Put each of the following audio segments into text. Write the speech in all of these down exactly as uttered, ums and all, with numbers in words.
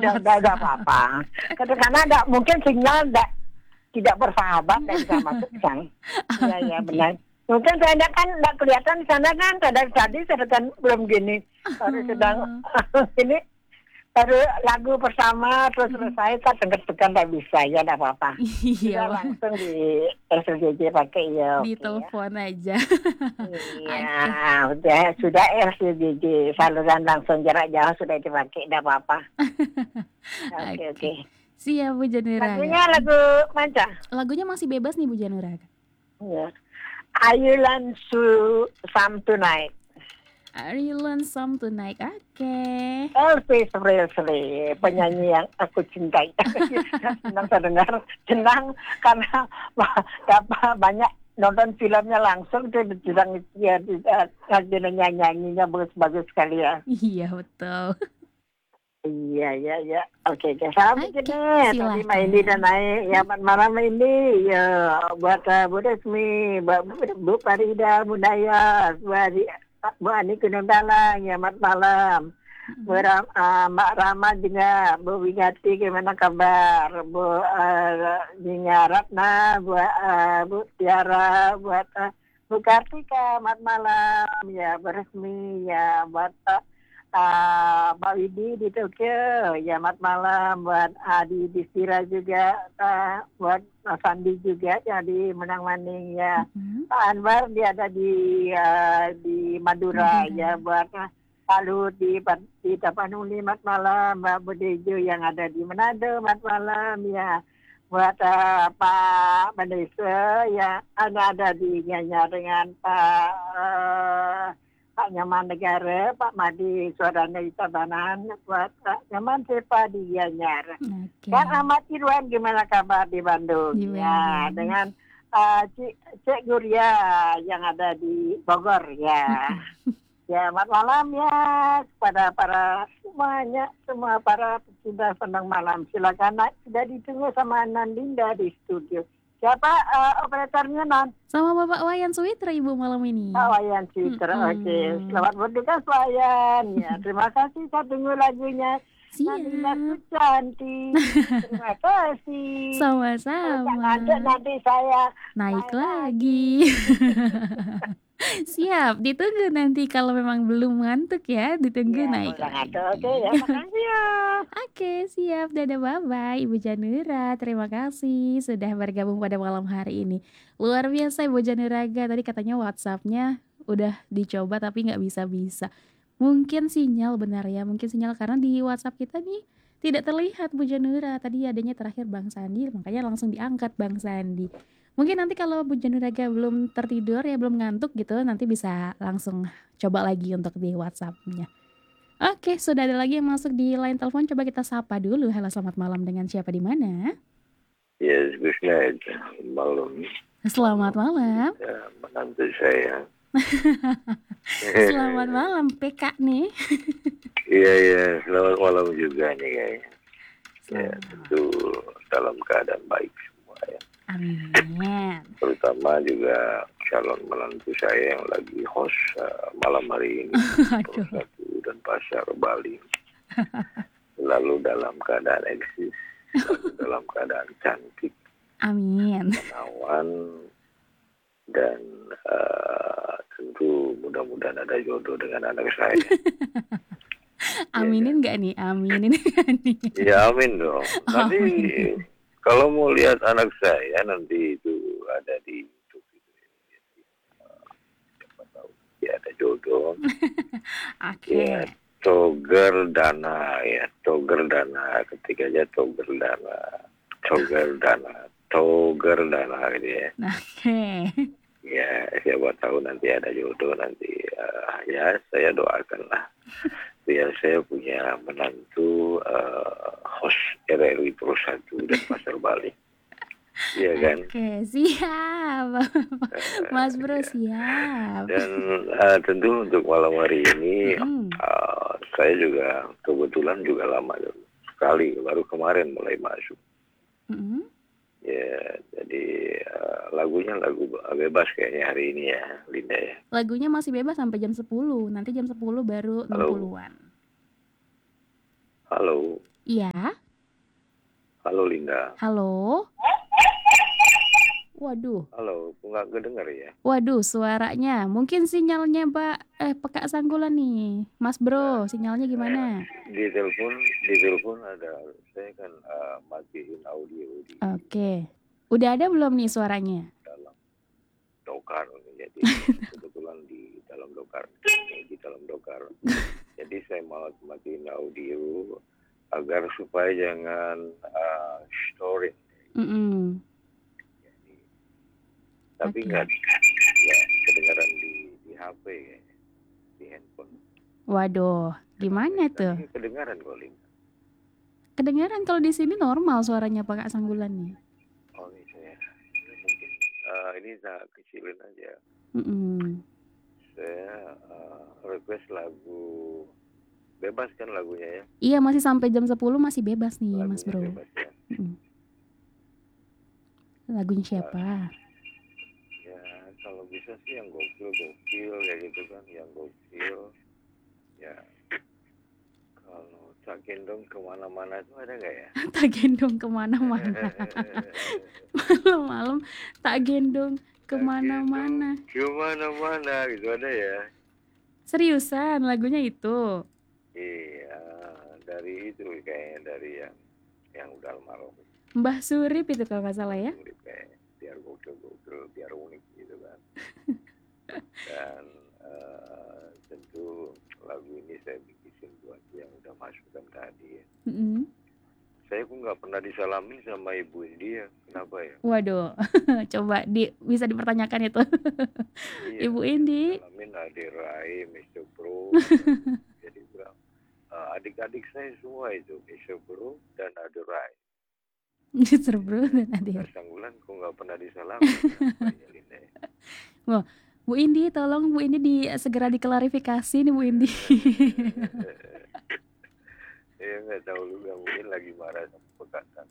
udah udah nggak apa-apa. Karena nggak mungkin sinyal nggak tidak bersahabat dan bisa masuk sang. Iya ya benar. Mungkin saya kan nggak kelihatan di sana kan. Tadi tadi saya kan belum gini. Baru sedang ini baru lagu bersama terus selesai kan deg-degan nggak bisa ya nggak apa-apa. Iya, Kita langsung di S L J J pakai ya. di Oke ya. telepon aja. Iya, Oke. udah sudah S L J J saluran langsung jarak jauh sudah dipakai nggak apa-apa. Oke Oke. oke. Siap Bu Januraga. Lagunya lagu manca. Lagunya masih bebas nih Bu Januraga. Iya. Ayu lan su Sam Tonight. Are you lonesome tonight? Oke. Elvis Presley, penyanyi yang aku cintai. Senang saya dengar, senang karena apa banyak nonton filmnya langsung dia bilang ya dia nyanyinya bagus-bagus sekali ya. Iya betul. Iya iya iya. Oke oke. Sama Oke, begini. Tadi silakan. main ini dan naik ya malam ini ya buat uh, Bu Desmi, buat Bu Farida Budaya, buat Bu Ani Kunundalang, ya selamat malam. Bu Ram, uh, Mbak Rama juga, Bu Wigati gimana kabar? Bu uh, Jinya Ratna, Bu, uh, Bu Tiara, buat uh, Bu Kartika, selamat malam. Ya beresmi, ya buat uh, uh, Mbak Widi di Tokyo, ya selamat malam. Buat Adi Distira juga, uh, buat Mas Sandi juga, jadi Menang Maning ya. Mm-hmm. Pak Anwar dia ada di uh, di Madura, Madura. ya buat lalu di di Tapanuli selamat malam, Mbak Budejo yang ada di Manado selamat malam ya, buat uh, Pak Mandesa ya ada ada di Nyanya dengan Pak uh, Pak Nyaman Negara, Pak Madi Suarana Tabanan, buat Pak Nyaman Sepa di Gianyar. Oke. Dan Ahmad Irwan gimana kabar di Bandung? Di Ya Bandung. dengan uh, Cik, Cik Guria yang ada di Bogor ya. Ya, selamat malam ya kepada para semuanya, semua para pecinta senang malam. Silakan Nak, sudah ditunggu sama Nandinda di studio. Siapa uh, operatornya Non? Sama Bapak Wayan Suwitra Ibu malam ini. Oh, Wayan Citra. Mm-mm. Oke, selamat bertugas Wayan. Ya, terima kasih saya tunggu lagunya. Nandinda Siap. cantik. Terima kasih. Sama-sama. Nanti nanti saya Naik naik lagi. Siap, ditunggu nanti kalau memang belum ngantuk ya, ditunggu Ya, naik udah lagi. ngantuk. Oke ya, makasih ya. Oke, siap. Dadah, bye-bye Ibu Janura. Terima kasih sudah bergabung pada malam hari ini. Luar biasa Ibu Januraga. Tadi katanya WhatsApp-nya udah dicoba tapi nggak bisa-bisa. Mungkin sinyal benar ya, mungkin sinyal karena di WhatsApp kita nih tidak terlihat Bu Janura. Tadi adanya terakhir Bang Sandi, makanya langsung diangkat Bang Sandi. Mungkin nanti kalau Bu Januraga belum tertidur ya, belum ngantuk gitu, nanti bisa langsung coba lagi untuk di WhatsApp-nya. Oke, sudah ada lagi yang masuk di line telepon. Coba kita sapa dulu. Halo, selamat malam, dengan siapa di mana? Ya, bismillah. Malam. Selamat malam. Ya, menantu saya. Selamat malam, P K nih. Iya, iya. Selamat malam juga nih kayaknya. Ya, Selamat. tentu dalam keadaan baik semua ya. Amin. Terutama juga calon menantu saya yang lagi host uh, malam hari ini. Aduh. Satu dan Pasar Bali. Lalu dalam keadaan eksis. Lalu dalam keadaan cantik. Amin. Menawan. Dan uh, tentu mudah-mudahan ada jodoh dengan anak saya. Aminin nggak nih? Aminin nggak nih? Ya amin dong. Nanti Amin. kalau mau lihat anak saya nanti itu ada di YouTube itu. Uh, siapa tahu ya ada jodoh. Oke. Ya Toger Dana ya Toger Dana ketik aja Toger Dana Toger Dana Toger Dana gitu ya. Oke. Ya siapa tahu nanti ada jodoh nanti uh, ya saya doakan lah biar saya punya menantu uh, host R R I Pro satu dan Pasar Bali. Iya kan? Oke, siap. Mas Bro, Ya. siap. Dan uh, tentu untuk malam hari ini Mm. uh, saya juga kebetulan juga lama sekali baru kemarin mulai masuk. Mm-mm. Ya, jadi uh, lagunya lagu bebas kayaknya hari ini ya, Linda ya. Lagunya masih bebas sampai jam sepuluh. Nanti jam sepuluh baru enam Halo. puluhan. Halo. Iya, Halo Linda. halo. Waduh, Halo, kok nggak kedengar ya? waduh, suaranya. Mungkin sinyalnya, Mbak, eh, Peka Sanggulan nih. Mas Nah, Bro, sinyalnya gimana? di telepon, di telepon ada, saya kan uh, matiin audio di Oke. Udah ada belum nih suaranya? dalam dokar, jadi kebetulan di dalam dokar, di dalam dokar. Jadi saya mau matiin audio agar supaya jangan uh, storing. Mm-mm. Jadi, tapi Oke. nggak, ya kedengaran di di H P ya, di handphone. Waduh, gimana tuh? Tapi kedengaran kok Linda. Kedengaran kalau di sini normal suaranya Peka Sanggulan nih. Oh ini saya mungkin uh, ini saya kecilin aja. Mm-mm. Saya uh, request lagu bebas kan lagunya ya? Iya, masih sampai jam sepuluh masih bebas nih, Lagunya Mas Bro. bebas ya. Mm-mm. Lagunya Uh, siapa? ya kalau bisa sih yang gokil gokil kayak gitu kan, yang gokil. Ya kalau tak gendong kemana-mana itu ada nggak ya? Tak gendong kemana-mana. Malam-malam tak gendong Tak gendong kemana-mana. kemana-mana gitu ada ya? Seriusan lagunya itu? Iya, dari itu kayaknya dari yang yang udah almarhum. Mbah Surip itu kalau nggak salah ya. Surip kayak biar gokil-gokil, biar unik gitu kan. Dan uh, tentu lagu ini saya bikin buat yang udah masuk kan tadi ya. Mm-mm. Saya pun nggak pernah disalamin sama Ibu India, kenapa ya? Waduh, coba di bisa dipertanyakan itu. Iya, Ibu Indi. salamin Adik Rai, mister Bro. Jadi bilang, uh, adik-adik saya semua itu, mister Bro dan Adik Rai. mister Bro dan Adik. Sanggulan kok nggak pernah disalamin. Kenapa ya Linda? Wah, Bu Indi, tolong Bu Indi di segera diklarifikasi nih Bu Indi. Saya nggak tahu juga, mungkin lagi marah sama pekatan.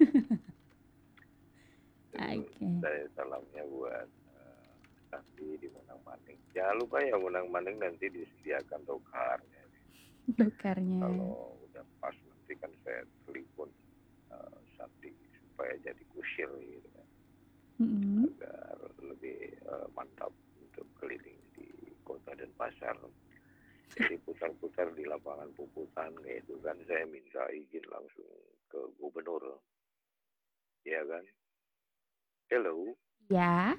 Oke. Saya salamnya buat uh, Sandi di Menang Maning. Jangan lupa ya Menang Maning nanti disediakan dokarnya. Dokarnya. Kalau udah pas nanti kan saya telepon uh, Sandi supaya jadi kusir gitu kan. Mm-hmm. Agar lebih uh, mantap untuk keliling di kota dan pasar. Jadi putar-putar di lapangan Puputan kayak itu kan, saya minta izin langsung ke gubernur. Ya kan? Hello. Ya.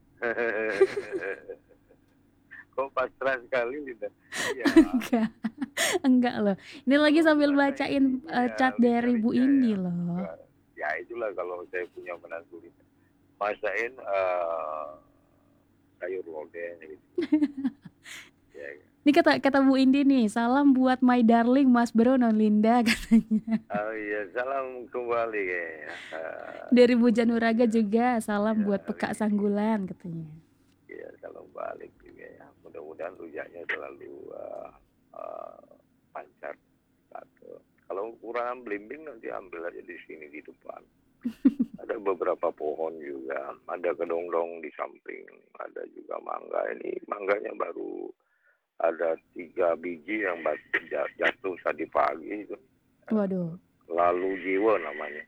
Kok pasrah sekali Linda? Ya. Enggak. Enggak loh. Ini lagi sambil bacain uh, chat ya, dari Bu Indi ya. loh. Ya itulah kalau saya punya menantu Linda. Masain uh, sayur lodeh gitu. Ya, ya. Ini kata kata Bu Indi nih, salam buat my darling Mas Bro non Linda katanya. Oh iya, salam kembali kayaknya. Uh, Dari Bu Januraga juga salam ya, buat Peka Sanggulan katanya. Iya, salam balik juga ya. Mudah-mudahan rujaknya selalu uh, uh, lancar. Satu. Kalau kurang belimbing nanti ambil aja di sini di depan. Ada beberapa pohon juga, ada kedongdong di samping, ada juga mangga. Ini mangganya baru ada tiga biji yang jatuh tadi pagi itu. Waduh. Lalu jiwa namanya.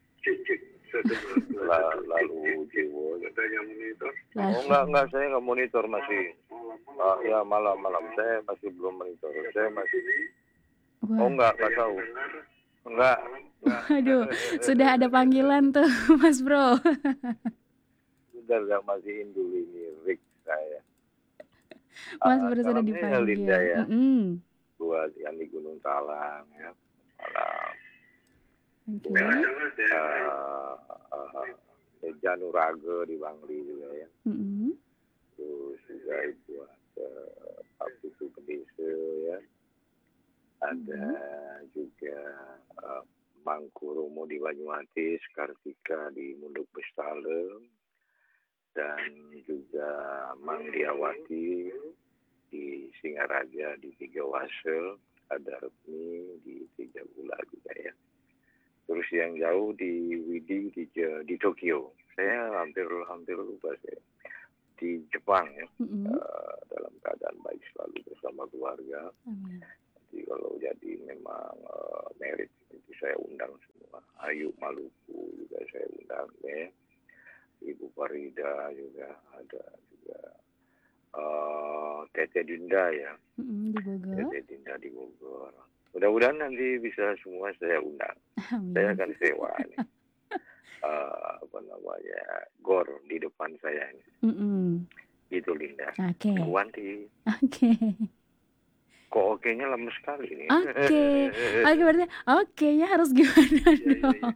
Lalu jiwa. Oh enggak enggak saya nggak monitor masih. Uh, ya malam-malam saya masih belum monitor. Saya masih. Wah. Oh enggak nggak tahu. Enggak. Aduh, sudah ada panggilan tuh Mas Bro. Sudah nggak masih dulu ini Rick saya. Mas Uh, Bro sudah dipanggil. Linda ya. Mm-hmm. Buat yang di Gunung Talang ya. Malam. Okay. Buat uh, uh, Januraga di Bangli juga ya. Mm-hmm. Terus juga buat uh, Pak Putu Pedese ya. Ada mm-hmm. juga uh, Mangkurumo di Banyumatis, Kartika di Munduk Bestale, dan juga Mang Diawati di Singaraja di Tiga Wasel, ada Retmi di Tiga Bula juga ya. Terus yang jauh di Widi di, di Tokyo. Saya hampir hampir lupa saya. Di Jepang ya. Mm-hmm. Uh, dalam keadaan baik selalu bersama keluarga. Amin. Jadi kalau jadi memang uh, merit itu saya undang semua. Ayu Maluku juga saya undang ya. Ibu Farida juga ada juga. Uh, Tete Dinda ya. Mm-mm, di Bogor. Tete Dinda di Bogor. Mudah-mudahan nanti bisa semua saya undang. Amin. Saya akan sewa nih. Uh, apa namanya gor di depan saya ini. Mm-mm. Itu Linda. Oke. Bu Wanti. Oke. Kok oke-nya lemes sekali nih. Oke. Oke berarti oke-nya harus gimana dong?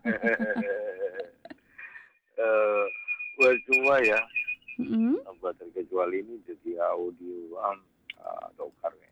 uh, buat semua ya. Mm-mm. Tanpa terkecuali ini jadi audio um, atau karya.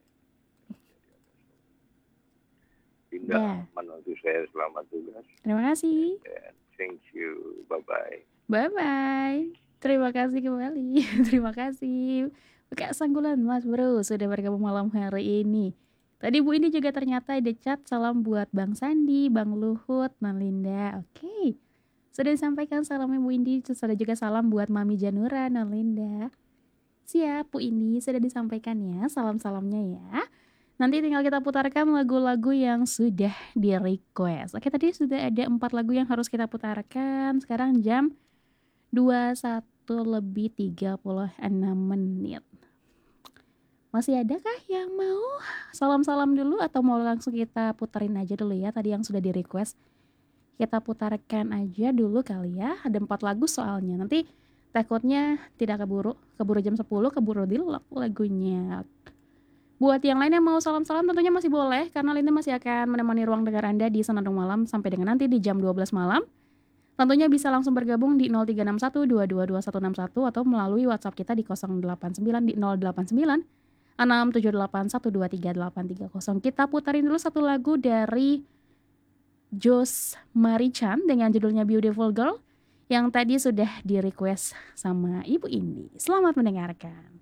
Linda, Ya. menantu saya selamat tugas. Terima kasih. And thank you. Bye-bye. Bye-bye. Terima kasih kembali. Terima kasih. Kak Sanggulan Mas Bro sudah bergabung malam hari ini. Tadi Bu ini juga ternyata ada chat salam buat Bang Sandi, Bang Luhut, Nan Linda. Oke. Sudah disampaikan salamnya Bu Indi. Terus ada juga salam buat Mami Janura, Nan Linda. Siap Bu Indi sudah disampaikan ya salam-salamnya ya. Nanti tinggal kita putarkan lagu-lagu yang sudah di request. Oke, tadi sudah ada empat lagu yang harus kita putarkan. Sekarang jam dua puluh satu lebih tiga puluh enam menit. Masih ada kah yang mau salam-salam dulu atau mau langsung kita puterin aja dulu ya tadi yang sudah di request. Kita putarkan aja dulu kali ya. Ada empat lagu soalnya. Nanti takutnya tidak keburu. Keburu jam sepuluh, keburu dilok lagunya. Buat yang lain yang mau salam-salam tentunya masih boleh karena Linda masih akan menemani ruang dengar Anda di Senandung Malam sampai dengan nanti di jam dua belas malam. Tentunya bisa langsung bergabung di nol tiga enam satu dua dua dua satu enam satu atau melalui WhatsApp kita di nol delapan sembilan di nol delapan sembilan enam tujuh delapan satu dua tiga delapan tiga nol. Kita putarin dulu satu lagu dari Jos Marichan dengan judulnya Beautiful Girl yang tadi sudah di request sama Ibu Indi. Selamat mendengarkan.